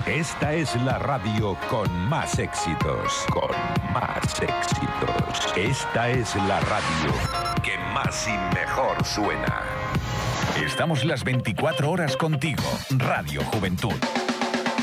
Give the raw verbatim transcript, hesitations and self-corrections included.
Esta es la radio con más éxitos, con más éxitos. Esta es la radio que más y mejor suena. Estamos las veinticuatro horas contigo, Radio Juventud.